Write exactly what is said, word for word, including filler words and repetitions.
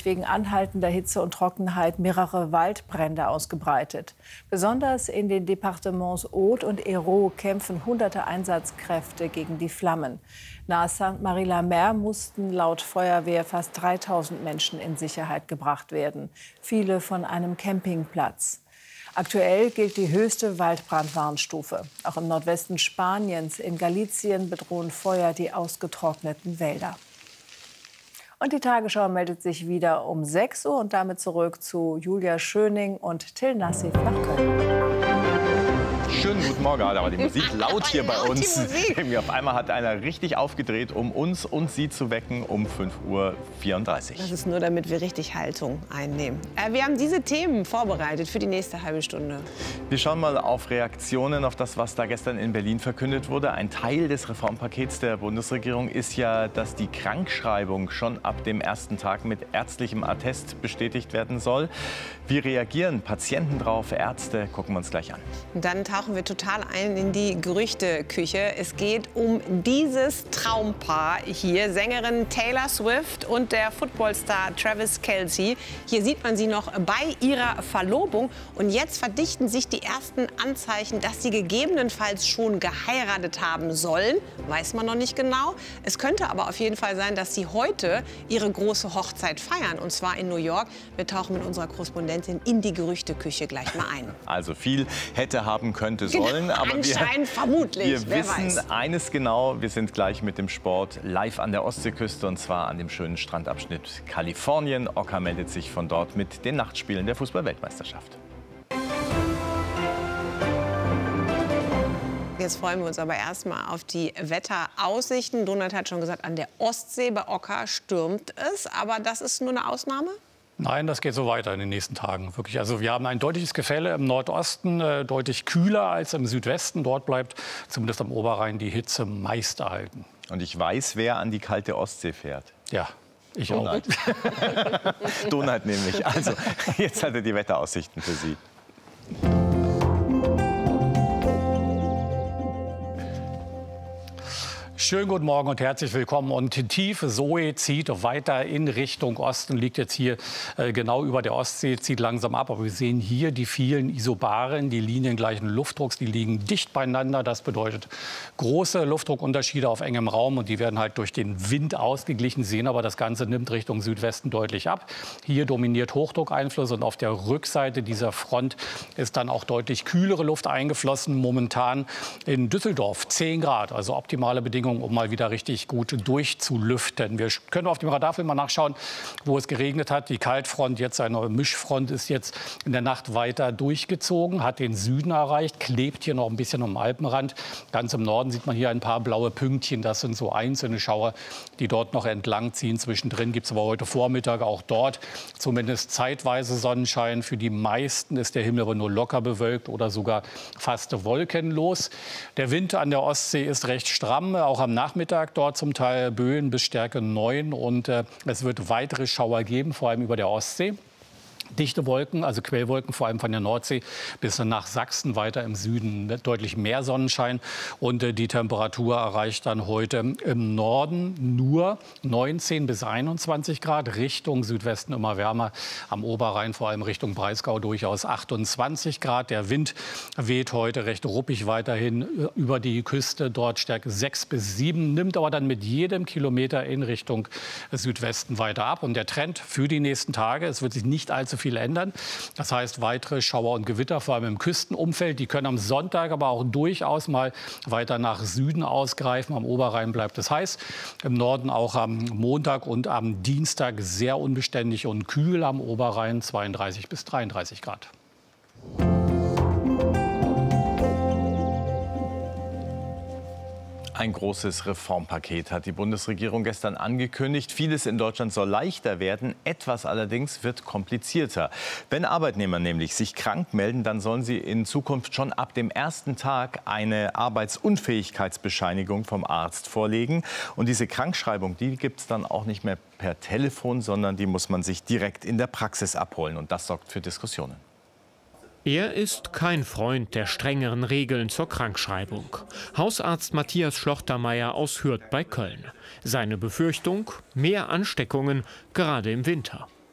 sich wegen anhaltender Hitze und Trockenheit mehrere Waldbrände ausgebreitet. Besonders in den Departements Aude und Hérault kämpfen hunderte Einsatzkräfte gegen die Flammen. Nahe Sainte-Marie-la-Mer mussten laut Feuerwehr fast dreitausend Menschen in Sicherheit gebracht werden. Viele von einem Campingplatz. Aktuell gilt die höchste Waldbrandwarnstufe. Auch im Nordwesten Spaniens, in Galicien, bedrohen Feuer die ausgetrockneten Wälder. Und die Tagesschau meldet sich wieder um sechs Uhr und damit zurück zu Julia Schöning und Till Nassif nach Köln. Schönen guten Morgen, aber die Musik laut hier bei uns. Auf einmal hat einer richtig aufgedreht, um uns und Sie zu wecken um fünf Uhr vierunddreißig. Das ist nur, damit wir richtig Haltung einnehmen. Äh, wir haben diese Themen vorbereitet für die nächste halbe Stunde. Wir schauen mal auf Reaktionen auf das, was da gestern in Berlin verkündet wurde. Ein Teil des Reformpakets der Bundesregierung ist ja, dass die Krankschreibung schon ab dem ersten Tag mit ärztlichem Attest bestätigt werden soll. Wie reagieren Patienten drauf, Ärzte? Gucken wir uns gleich an. Dann tauchen wir total ein in die Gerüchteküche. Es geht um dieses Traumpaar hier, Sängerin Taylor Swift und der Footballstar Travis Kelce. Hier sieht man sie noch bei ihrer Verlobung. Und jetzt verdichten sich die ersten Anzeichen, dass sie gegebenenfalls schon geheiratet haben sollen. Weiß man noch nicht genau. Es könnte aber auf jeden Fall sein, dass sie heute ihre große Hochzeit feiern. Und zwar in New York. Wir tauchen mit unserer Korrespondentin in die Gerüchteküche gleich mal ein. Also viel hätte, haben, könnte, sollen. Genau, aber anscheinend, wir, vermutlich. Wir wer wissen weiß. eines genau, wir sind gleich mit dem Sport live an der Ostseeküste und zwar an dem schönen Strandabschnitt Kalifornien. Ocker meldet sich von dort mit den Nachtspielen der Fußball-Weltmeisterschaft. Jetzt freuen wir uns aber erstmal auf die Wetteraussichten. Donald hat schon gesagt, an der Ostsee bei Ocker stürmt es. Aber das ist nur eine Ausnahme? Nein, das geht so weiter in den nächsten Tagen. Wirklich. Also wir haben ein deutliches Gefälle im Nordosten, äh, deutlich kühler als im Südwesten. Dort bleibt zumindest am Oberrhein die Hitze meist erhalten. Und ich weiß, wer an die kalte Ostsee fährt. Ja, ich Donald. auch. Donald nämlich. Also, jetzt hat er die Wetteraussichten für Sie. Schönen guten Morgen und herzlich willkommen. Und tief Zoe zieht weiter in Richtung Osten, liegt jetzt hier äh, genau über der Ostsee, zieht langsam ab. Aber wir sehen hier die vielen Isobaren, die liniengleichen Luftdrucks, die liegen dicht beieinander. Das bedeutet große Luftdruckunterschiede auf engem Raum und die werden halt durch den Wind ausgeglichen, sehen aber das Ganze nimmt Richtung Südwesten deutlich ab. Hier dominiert Hochdruckeinfluss und auf der Rückseite dieser Front ist dann auch deutlich kühlere Luft eingeflossen. Momentan in Düsseldorf zehn Grad, also optimale Bedingungen, um mal wieder richtig gut durchzulüften. Wir können auf dem Radarfilm mal nachschauen, wo es geregnet hat. Die Kaltfront, jetzt eine Mischfront, ist jetzt in der Nacht weiter durchgezogen, hat den Süden erreicht, klebt hier noch ein bisschen am Alpenrand. Ganz im Norden sieht man hier ein paar blaue Pünktchen. Das sind so einzelne Schauer, die dort noch entlang ziehen. Zwischendrin gibt es aber heute Vormittag auch dort zumindest zeitweise Sonnenschein. Für die meisten ist der Himmel aber nur locker bewölkt oder sogar fast wolkenlos. Der Wind an der Ostsee ist recht stramm, auch am Nachmittag dort zum Teil Böen bis Stärke neun und äh, es wird weitere Schauer geben, vor allem über der Ostsee. Dichte Wolken, also Quellwolken, vor allem von der Nordsee bis nach Sachsen, weiter im Süden deutlich mehr Sonnenschein. Und äh, die Temperatur erreicht dann heute im Norden nur neunzehn bis einundzwanzig Grad, Richtung Südwesten immer wärmer, am Oberrhein, vor allem Richtung Breisgau durchaus achtundzwanzig Grad. Der Wind weht heute recht ruppig weiterhin über die Küste, dort Stärke sechs bis sieben, nimmt aber dann mit jedem Kilometer in Richtung Südwesten weiter ab. Und der Trend für die nächsten Tage, es wird sich nicht allzu viel ändern. Das heißt, weitere Schauer und Gewitter, vor allem im Küstenumfeld, die können am Sonntag aber auch durchaus mal weiter nach Süden ausgreifen. Am Oberrhein bleibt es heiß, im Norden auch am Montag und am Dienstag sehr unbeständig und kühl, am Oberrhein zweiunddreißig bis dreiunddreißig Grad. Ein großes Reformpaket hat die Bundesregierung gestern angekündigt. Vieles in Deutschland soll leichter werden, etwas allerdings wird komplizierter. Wenn Arbeitnehmer nämlich sich krank melden, dann sollen sie in Zukunft schon ab dem ersten Tag eine Arbeitsunfähigkeitsbescheinigung vom Arzt vorlegen. Und diese Krankschreibung, die gibt es dann auch nicht mehr per Telefon, sondern die muss man sich direkt in der Praxis abholen. Und das sorgt für Diskussionen. Er ist kein Freund der strengeren Regeln zur Krankschreibung. Hausarzt Matthias Schlochtermeier aus Hürth bei Köln. Seine Befürchtung: mehr Ansteckungen, gerade im Winter.